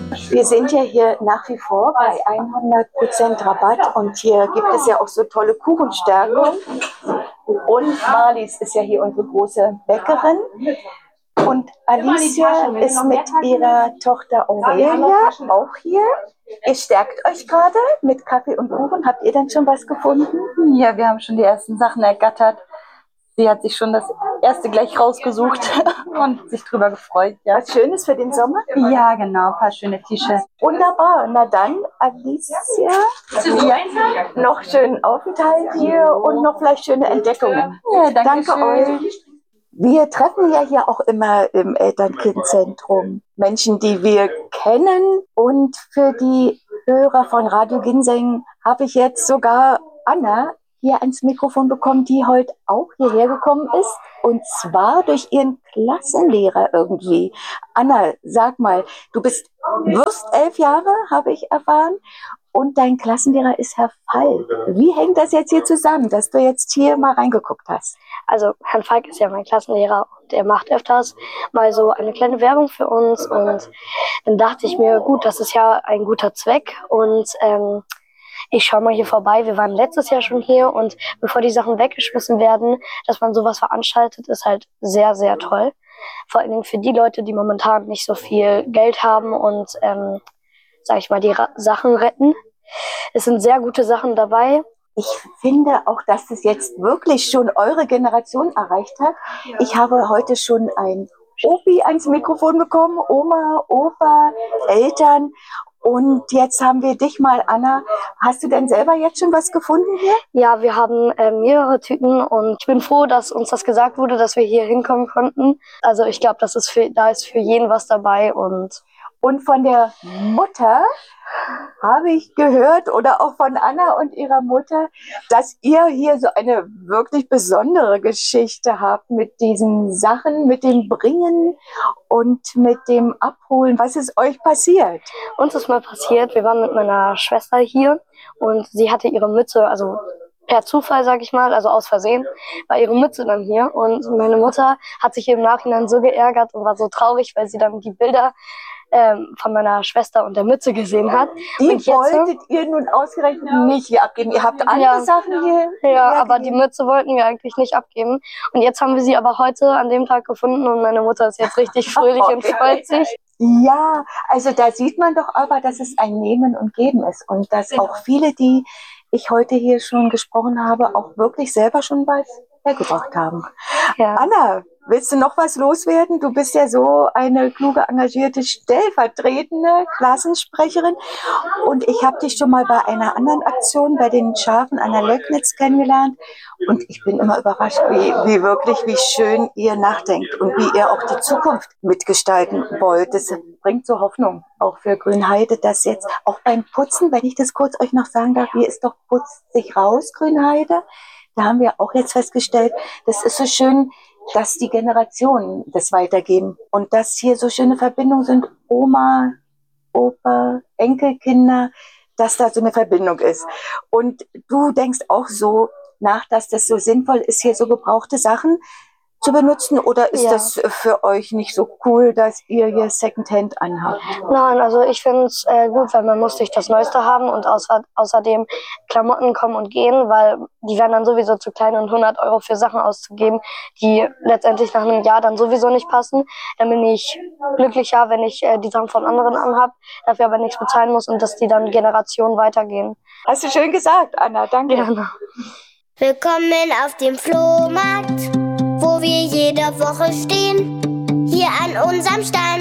Wir sind ja hier nach wie vor bei 100% Rabatt und hier gibt es ja auch so tolle Kuchenstärkung. Und Marlies ist ja hier unsere große Bäckerin. Und Alicia ist mit ihrer Tochter Aurelia auch hier. Ihr stärkt euch gerade mit Kaffee und Kuchen. Habt ihr denn schon was gefunden? Ja, wir haben schon die ersten Sachen ergattert. Sie hat sich schon das erste gleich rausgesucht und sich drüber gefreut. Ja. Was Schönes für den Sommer? Ja, genau, ein paar schöne T-Shirts. Wunderbar. Na dann, Alicia, noch schönen Aufenthalt hier und noch vielleicht schöne Entdeckungen. Ja, danke euch. Wir treffen ja hier auch immer im Eltern-Kind-Zentrum Menschen, die wir kennen. Und für die Hörer von Radio Ginseng habe ich jetzt sogar Anna hier ans Mikrofon bekommen, die heute auch hierher gekommen ist. Und zwar durch ihren Klassenlehrer irgendwie. Anna, sag mal, wirst 11 Jahre, habe ich erfahren. Und dein Klassenlehrer ist Herr Falk. Wie hängt das jetzt hier zusammen, dass du jetzt hier mal reingeguckt hast? Also Herr Falk ist ja mein Klassenlehrer und er macht öfters mal so eine kleine Werbung für uns. Und dann dachte ich mir, gut, das ist ja ein guter Zweck und ich schaue mal hier vorbei. Wir waren letztes Jahr schon hier und bevor die Sachen weggeschmissen werden, dass man sowas veranstaltet, ist halt sehr, sehr toll. Vor allen Dingen für die Leute, die momentan nicht so viel Geld haben und sag ich mal, die Sachen retten. Es sind sehr gute Sachen dabei. Ich finde auch, dass es jetzt wirklich schon eure Generation erreicht hat. Ich habe heute schon ein Opi ans Mikrofon bekommen, Oma, Opa, Eltern. Und jetzt haben wir dich mal, Anna. Hast du denn selber jetzt schon was gefunden hier? Ja, wir haben mehrere Tüten und ich bin froh, dass uns das gesagt wurde, dass wir hier hinkommen konnten. Also ich glaube, da ist für jeden was dabei. Und von der Mutter habe ich gehört oder auch von Anna und ihrer Mutter, dass ihr hier so eine wirklich besondere Geschichte habt mit diesen Sachen, mit dem Bringen und mit dem Abholen. Was ist euch passiert? Uns ist mal passiert, wir waren mit meiner Schwester hier und sie hatte ihre Mütze, also per Zufall, sag ich mal, also aus Versehen, war ihre Mütze dann hier und meine Mutter hat sich im Nachhinein so geärgert und war so traurig, weil sie dann die Bilder von meiner Schwester und der Mütze gesehen hat. Die und wolltet ihr nun ausgerechnet nicht hier abgeben? Ihr habt andere Sachen hier? Ja, aber die Mütze wollten wir eigentlich nicht abgeben. Und jetzt haben wir sie aber heute an dem Tag gefunden und meine Mutter ist jetzt richtig fröhlich und freut sich. Ja, also da sieht man doch aber, dass es ein Nehmen und Geben ist und dass auch viele, die ich heute hier schon gesprochen habe, auch wirklich selber schon was hergebracht haben. Ja. Anna, willst du noch was loswerden? Du bist ja so eine kluge, engagierte, stellvertretende Klassensprecherin. Und ich habe dich schon mal bei einer anderen Aktion bei den Schafen an der Löcknitz kennengelernt. Und ich bin immer überrascht, wie schön ihr nachdenkt und wie ihr auch die Zukunft mitgestalten wollt. Das bringt so Hoffnung, auch für Grünheide, dass jetzt auch beim Putzen, wenn ich das kurz euch noch sagen darf, hier ist doch Putzt sich raus, Grünheide. Da haben wir auch jetzt festgestellt, das ist so schön, dass die Generationen das weitergeben und dass hier so schöne Verbindungen sind, Oma, Opa, Enkelkinder, dass da so eine Verbindung ist. Und du denkst auch so nach, dass das so sinnvoll ist, hier so gebrauchte Sachen zu benutzen, oder ist das für euch nicht so cool, dass ihr hier Secondhand anhabt? Nein, also ich finde es gut, weil man muss sich das Neueste haben und außerdem Klamotten kommen und gehen, weil die werden dann sowieso zu klein und 100 Euro für Sachen auszugeben, die letztendlich nach einem Jahr dann sowieso nicht passen. Dann bin ich glücklicher, wenn ich die Sachen von anderen anhab, dafür aber nichts bezahlen muss und dass die dann Generationen weitergehen. Hast du schön gesagt, Anna, danke. Gerne. Willkommen auf dem Flohmarkt, wo wir jede Woche stehen, hier an unserem Stand.